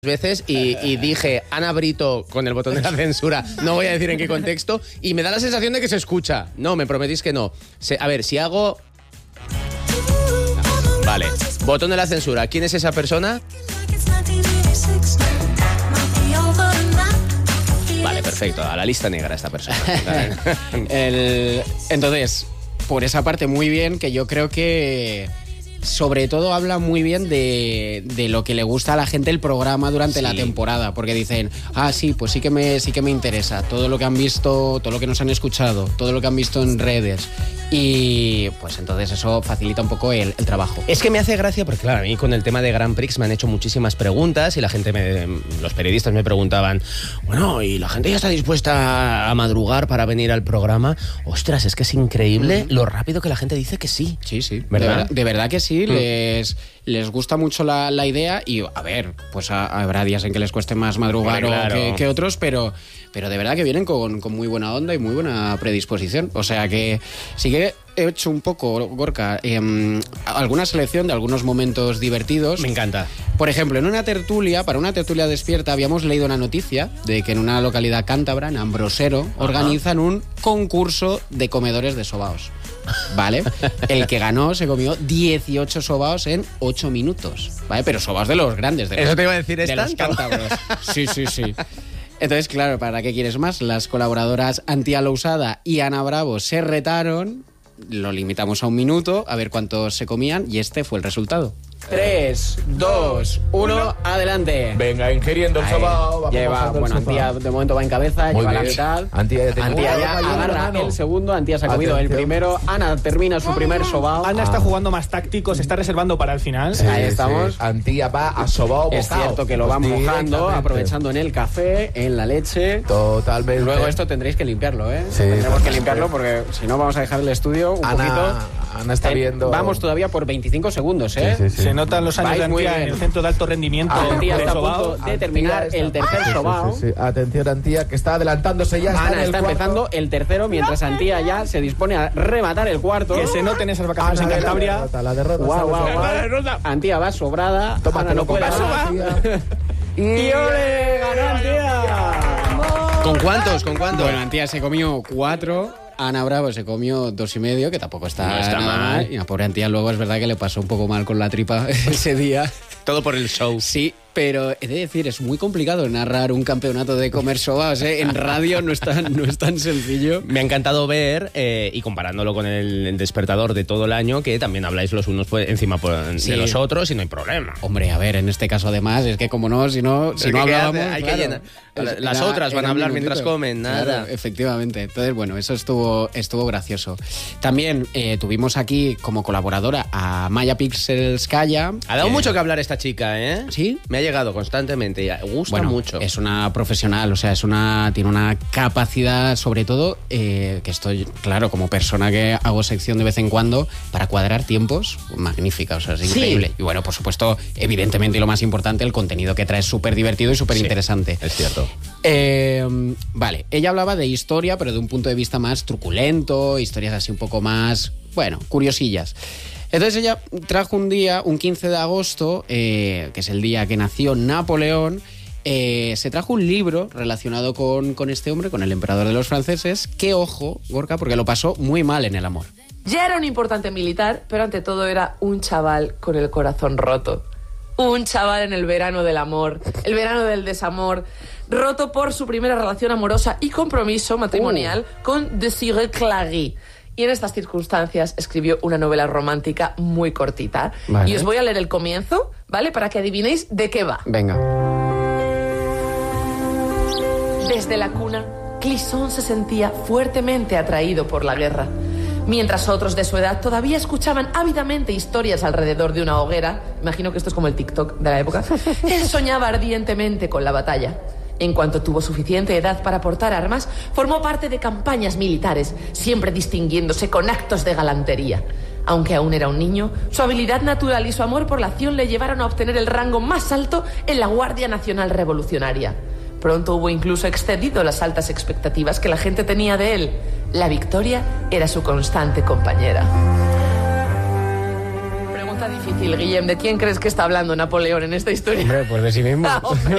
veces y dije Ana Brito con el botón de la censura, no voy a decir en qué contexto, y me da la sensación de que se escucha. No, me prometís que no. A ver, si hago... Vale, botón de la censura. ¿Quién es esa persona? Vale, perfecto. A la lista negra esta persona. Entonces, por esa parte muy bien, que yo creo que... sobre todo habla muy bien de lo que le gusta a la gente el programa durante la temporada, porque dicen, sí, pues sí que me interesa todo lo que han visto, todo lo que nos han escuchado, todo lo que han visto en redes, y pues entonces eso facilita un poco el trabajo. Es que me hace gracia porque, claro, a mí con el tema de Grand Prix me han hecho muchísimas preguntas y la gente, los periodistas me preguntaban, bueno, ¿y la gente ya está dispuesta a madrugar para venir al programa? Ostras, es que es increíble lo rápido que la gente dice que sí. Sí, ¿verdad? De verdad que sí. Les gusta mucho la idea, y a ver, pues habrá días en que les cueste más madrugar que otros, pero de verdad que vienen con muy buena onda y muy buena predisposición. O sea que sí que he hecho un poco, Gorka, alguna selección de algunos momentos divertidos. Me encanta. Por ejemplo, para una tertulia despierta, habíamos leído una noticia de que en una localidad cántabra, en Ambrosero, organizan un concurso de comedores de sobaos. ¿Vale? El que ganó se comió 18 sobaos en 8 minutos, ¿vale? Pero sobaos de los grandes. Eso te iba a decir, de los cántabros. Sí. Entonces, claro, ¿para qué quieres más? Las colaboradoras Antía Lousada y Ana Bravo se retaron, lo limitamos a 1 minuto, a ver cuántos se comían, y este fue el resultado. 3, 2, 1, adelante. Venga, ingiriendo el sobao. Antía de momento va en cabeza, lleva la mitad. Antía ya agarra el segundo. Antía se ha comido el primero. Ana termina su primer sobao. Ana está jugando más táctico, se está reservando para el final. Sí, ahí estamos. Antía va a sobao bocao. Es cierto que lo van mojando, aprovechando en el café, en la leche. Totalmente. Luego esto tendréis que limpiarlo, ¿eh? Sí, tendremos que limpiarlo porque si no vamos a dejar el estudio un poquito. Ana está viendo... Vamos todavía por 25 segundos, ¿eh? Sí. Se notan los años de Antía en el centro de alto rendimiento. Antía de está a sobao. punto de terminar el tercer sobao. Sí. Atención, Antía, que está adelantándose ya. Ana está empezando el tercero, mientras Antía ya se dispone a rematar el cuarto. Que se noten esas vacaciones en Cantabria. La derrota. Guau. Antía va sobrada. Ana no puede más. ¡Y ole! ¡Ganó Antía! ¿Con cuántos? Bueno, Antía se comió 4. Ana Bravo se comió 2,5, que tampoco está nada mal. Y la pobre Antía luego es verdad que le pasó un poco mal con la tripa ese día. Todo por el show. Sí, pero he de decir, es muy complicado narrar un campeonato de comer sobaos, ¿eh? En radio no es tan sencillo. Me ha encantado ver, y comparándolo con el despertador de todo el año, que también habláis los unos encima de los otros y no hay problema. Hombre, a ver, en este caso además, es que como si no hablábamos... Hay que llenar. Las otras van a hablar mientras comen, nada. Claro, efectivamente. Entonces, bueno, eso estuvo gracioso. También tuvimos aquí como colaboradora a Maya Pixelskaya. Ha dado mucho que hablar esta chica, ¿eh? ¿Sí? Me ha llegado constantemente y gusta mucho. Es una profesional, o sea, tiene una capacidad, sobre todo, que estoy, claro, como persona que hago sección de vez en cuando, para cuadrar tiempos, magnífica, o sea, es increíble. Y bueno, por supuesto, evidentemente, y lo más importante, el contenido que trae es súper divertido y súper interesante. Es cierto. Vale, ella hablaba de historia, pero de un punto de vista más truculento, historias así un poco más, curiosillas. Entonces ella trajo un día, un 15 de agosto, que es el día que nació Napoleón, se trajo un libro relacionado con este hombre, con el emperador de los franceses, que, ojo, Gorka, porque lo pasó muy mal en el amor. Ya era un importante militar, pero ante todo era un chaval con el corazón roto. Un chaval en el verano del amor, el verano del desamor, roto por su primera relación amorosa y compromiso matrimonial con Désiré Clary. Y en estas circunstancias escribió una novela romántica muy cortita. Vale. Y os voy a leer el comienzo, ¿vale? Para que adivinéis de qué va. Venga. Desde la cuna, Clisson se sentía fuertemente atraído por la guerra. Mientras otros de su edad todavía escuchaban ávidamente historias alrededor de una hoguera, imagino que esto es como el TikTok de la época, él soñaba ardientemente con la batalla. En cuanto tuvo suficiente edad para portar armas, formó parte de campañas militares, siempre distinguiéndose con actos de galantería. Aunque aún era un niño, su habilidad natural y su amor por la acción le llevaron a obtener el rango más alto en la Guardia Nacional Revolucionaria. Pronto hubo incluso excedido las altas expectativas que la gente tenía de él. La victoria era su constante compañera. pregunta difícil, Guillem. ¿De quién crees que está hablando Napoleón en esta historia? Hombre, pues de sí mismo. Hombre.